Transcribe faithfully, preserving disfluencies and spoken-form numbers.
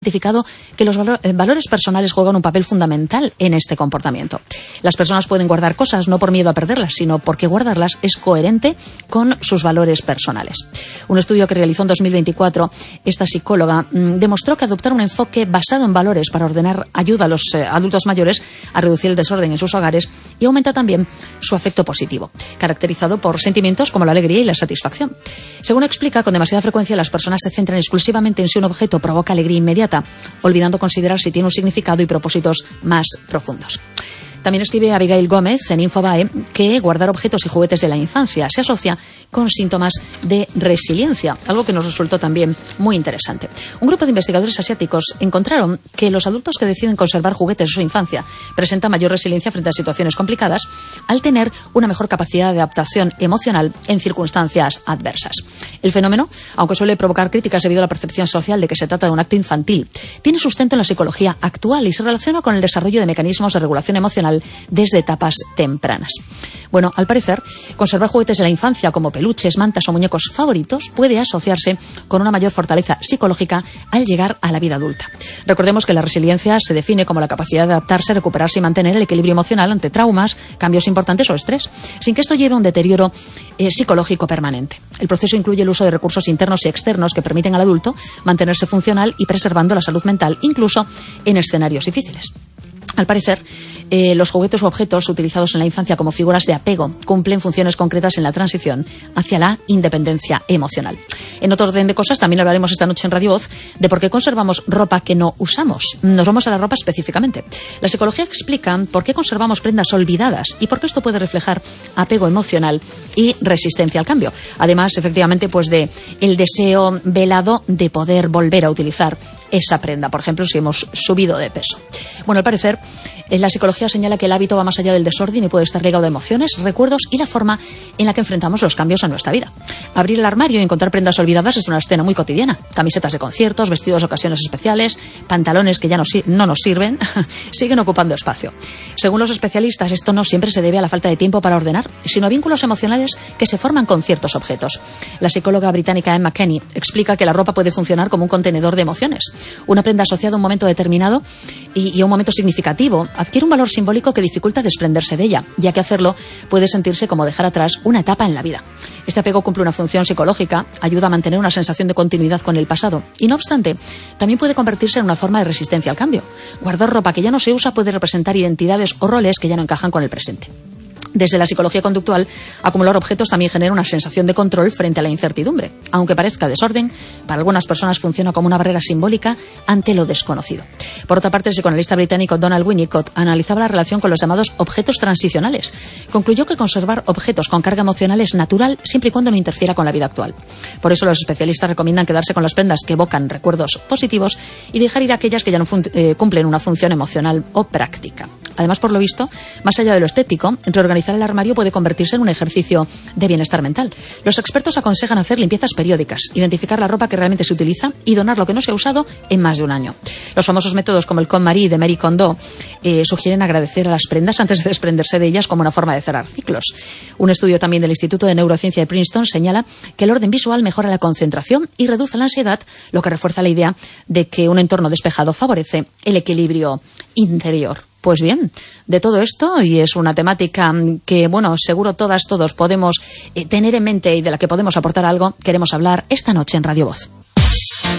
identificado que los valor, eh, valores personales juegan un papel fundamental en este comportamiento. Las personas pueden guardar cosas no por miedo a perderlas, sino porque guardarlas es coherente con sus valores personales. Un estudio que realizó en dos mil veinticuatro, esta psicóloga mmm, demostró que adoptar un enfoque basado en valores para ordenar ayuda a los eh, adultos mayores a reducir el desorden en sus hogares y aumenta también su afecto positivo, caracterizado por sentimientos como la alegría y la satisfacción. Según explica, con demasiada frecuencia las personas se centran exclusivamente en si un objeto provoca alegría inmediata, olvidando considerar si tiene un significado y propósitos más profundos. También escribe Abigail Gómez en Infobae que guardar objetos y juguetes de la infancia se asocia con síntomas de resiliencia, algo que nos resultó también muy interesante. Un grupo de investigadores asiáticos encontraron que los adultos que deciden conservar juguetes de su infancia presentan mayor resiliencia frente a situaciones complicadas al tener una mejor capacidad de adaptación emocional en circunstancias adversas. El fenómeno, aunque suele provocar críticas debido a la percepción social de que se trata de un acto infantil, tiene sustento en la psicología actual y se relaciona con el desarrollo de mecanismos de regulación emocional desde etapas tempranas. Bueno, al parecer, conservar juguetes de la infancia como peluches, mantas o muñecos favoritos puede asociarse con una mayor fortaleza psicológica al llegar a la vida adulta. Recordemos que la resiliencia se define como la capacidad de adaptarse, recuperarse y mantener el equilibrio emocional ante traumas, cambios importantes o estrés, sin que esto lleve a un deterioro eh, psicológico permanente. El proceso incluye el uso de recursos internos y externos que permiten al adulto mantenerse funcional y preservando la salud mental, incluso en escenarios difíciles. Al parecer, eh, los juguetes u objetos utilizados en la infancia como figuras de apego cumplen funciones concretas en la transición hacia la independencia emocional. En otro orden de cosas, también hablaremos esta noche en Radio Voz de por qué conservamos ropa que no usamos. Nos vamos a la ropa específicamente. La psicología explica por qué conservamos prendas olvidadas y por qué esto puede reflejar apego emocional y resistencia al cambio. Además, efectivamente, pues de el deseo velado de poder volver a utilizar esa prenda, por ejemplo, si hemos subido de peso. Bueno, al parecer, la psicología señala que el hábito va más allá del desorden y puede estar ligado a emociones, recuerdos y la forma en la que enfrentamos los cambios en nuestra vida. Abrir el armario y encontrar prendas olvidadas es una escena muy cotidiana. Camisetas de conciertos, vestidos de ocasiones especiales, pantalones que ya no, no nos sirven, siguen ocupando espacio. Según los especialistas, esto no siempre se debe a la falta de tiempo para ordenar, sino a vínculos emocionales que se forman con ciertos objetos. La psicóloga británica Emma Kenny explica que la ropa puede funcionar como un contenedor de emociones. Una prenda asociada a un momento determinado y, y a un momento significativo adquiere un valor simbólico que dificulta desprenderse de ella, ya que hacerlo puede sentirse como dejar atrás una etapa en la vida. Este apego cumple una función psicológica, ayuda a mantener una sensación de continuidad con el pasado y, no obstante, también puede convertirse en una forma de resistencia al cambio. Guardar ropa que ya no se usa puede representar identidades o roles que ya no encajan con el presente. Desde la psicología conductual, acumular objetos también genera una sensación de control frente a la incertidumbre. Aunque parezca desorden, para algunas personas funciona como una barrera simbólica ante lo desconocido. Por otra parte, el psicoanalista británico Donald Winnicott analizaba la relación con los llamados objetos transicionales. Concluyó que conservar objetos con carga emocional es natural siempre y cuando no interfiera con la vida actual. Por eso los especialistas recomiendan quedarse con las prendas que evocan recuerdos positivos y dejar ir aquellas que ya no eh, cumplen una función emocional o práctica. Además, por lo visto, más allá de lo estético, reorganizar el armario puede convertirse en un ejercicio de bienestar mental. Los expertos aconsejan hacer limpiezas periódicas, identificar la ropa que realmente se utiliza y donar lo que no se ha usado en más de un año. Los famosos métodos como el KonMari de Marie Kondo eh, sugieren agradecer a las prendas antes de desprenderse de ellas como una forma de cerrar ciclos. Un estudio también del Instituto de Neurociencia de Princeton señala que el orden visual mejora la concentración y reduce la ansiedad, lo que refuerza la idea de que un entorno despejado favorece el equilibrio interior. Pues bien, de todo esto, y es una temática que, bueno, seguro todas, todos podemos eh, tener en mente y de la que podemos aportar algo, queremos hablar esta noche en Radio Voz.